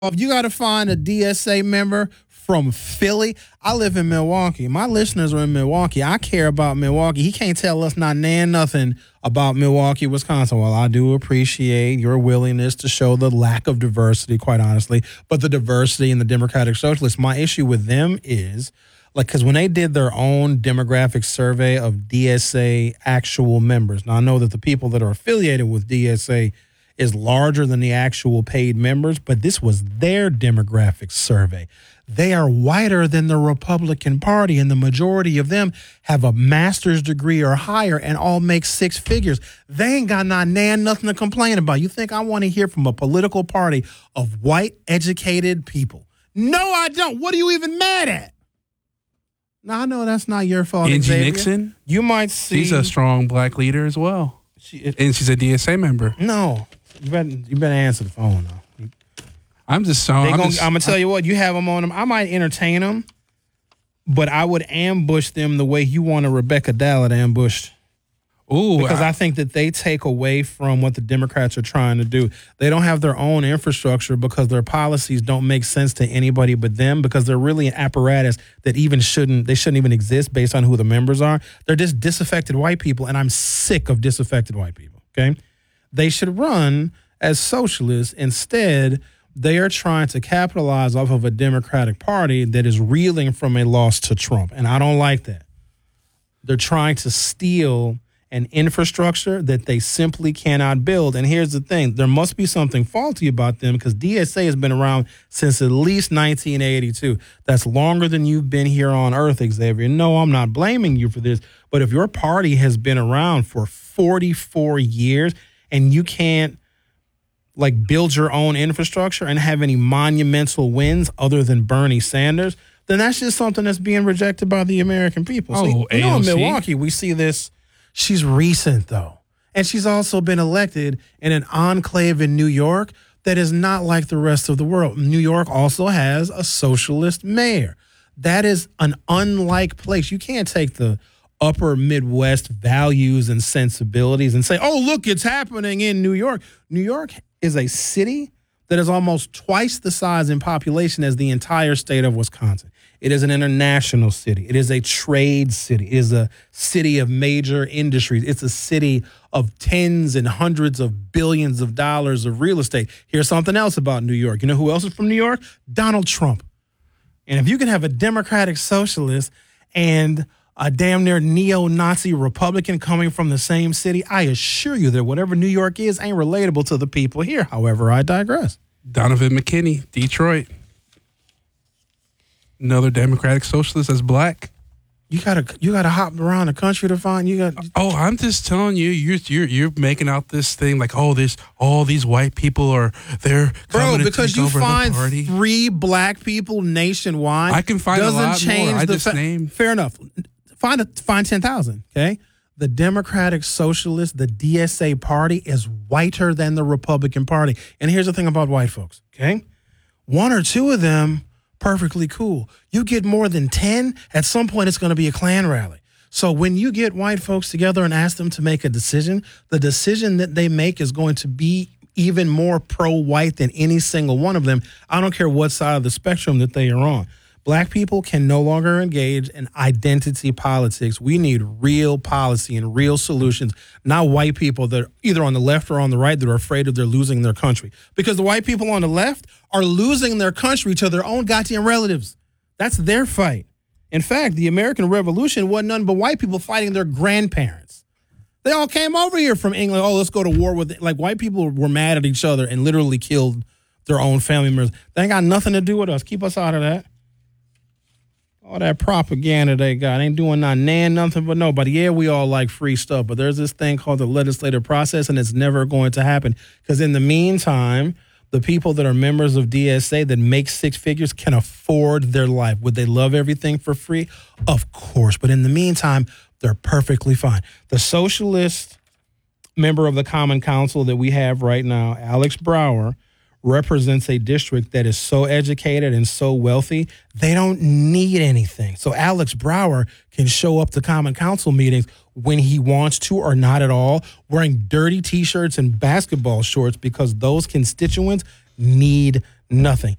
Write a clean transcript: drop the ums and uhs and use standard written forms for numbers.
If you got to find a DSA member from Philly, I live in Milwaukee. My listeners are in Milwaukee. I care about Milwaukee. He can't tell us nothing about Milwaukee, Wisconsin. Well, I do appreciate your willingness to show the lack of diversity, quite honestly, but the diversity in the Democratic Socialists. My issue with them is, because when they did their own demographic survey of DSA actual members, now I know that the people that are affiliated with DSA is larger than the actual paid members, but this was their demographic survey. They are whiter than the Republican Party, and the majority of them have a master's degree or higher and all make six figures. They ain't got nothing to complain about. You think I want to hear from a political party of white, educated people? No, I don't. What are you even mad at? Now, I know that's not your fault, Angie Xavier. Nixon? You might see. She's a strong black leader as well. And she's a DSA member. No. You better answer the phone, though. I'm just saying. I'm going to tell you what, you have them on them. I might entertain them, but I would ambush them the way you want a Rebecca Dallett ambushed. Ooh. Because I think that they take away from what the Democrats are trying to do. They don't have their own infrastructure because their policies don't make sense to anybody but them, because they're really an apparatus that shouldn't even exist based on who the members are. They're just disaffected white people, and I'm sick of disaffected white people, okay? They should run as socialists. Instead, they are trying to capitalize off of a Democratic Party that is reeling from a loss to Trump, and I don't like that. They're trying to steal an infrastructure that they simply cannot build. And here's the thing. There must be something faulty about them, because DSA has been around since at least 1982. That's longer than you've been here on Earth, Xavier. No, I'm not blaming you for this. But if your party has been around for 44 years and you can't build your own infrastructure and have any monumental wins other than Bernie Sanders, then that's just something that's being rejected by the American people. Oh, in Milwaukee, we see this. She's recent, though. And she's also been elected in an enclave in New York that is not like the rest of the world. New York also has a socialist mayor. That is an unlike place. You can't take the upper Midwest values and sensibilities and say, oh, look, it's happening in New York. New York is a city that is almost twice the size in population as the entire state of Wisconsin. It is an international city. It is a trade city. It is a city of major industries. It's a city of tens and hundreds of billions of dollars of real estate. Here's something else about New York. You know who else is from New York? Donald Trump. And if you can have a Democratic socialist and a damn near neo-Nazi Republican coming from the same city, I assure you that whatever New York is ain't relatable to the people here. However, I digress. Donovan McKinney, Detroit. Another Democratic socialist that's black. You gotta hop around the country to find Oh, I'm just telling you, you're making out this thing like, oh, all these white people they're coming to because take you over find the party. 3 black people nationwide. I can find a lot more. I just named. Fair enough. Find 10,000. Okay. The Democratic Socialist, the DSA party, is whiter than the Republican Party. And here's the thing about white folks. Okay, 1 or 2 of them, perfectly cool. You get more than 10, at some point it's going to be a Klan rally. So when you get white folks together and ask them to make a decision, the decision that they make is going to be even more pro-white than any single one of them. I don't care what side of the spectrum that they are on. Black people can no longer engage in identity politics. We need real policy and real solutions, not white people that are either on the left or on the right that are afraid of they're losing their country. Because the white people on the left are losing their country to their own goddamn relatives. That's their fight. In fact, the American Revolution wasn't none but white people fighting their grandparents. They all came over here from England. Oh, let's go to war with it. White people were mad at each other and literally killed their own family members. They ain't got nothing to do with us. Keep us out of that. All that propaganda they got ain't doing nothing but nobody. Yeah, we all like free stuff, but there's this thing called the legislative process, and it's never going to happen. Because in the meantime, the people that are members of DSA that make 6 figures can afford their life. Would they love everything for free? Of course. But in the meantime, they're perfectly fine. The socialist member of the Common Council that we have right now, Alex Brower, represents a district that is so educated and so wealthy, they don't need anything. So Alex Brower can show up to Common Council meetings when he wants to or not at all, wearing dirty T-shirts and basketball shorts because those constituents need nothing.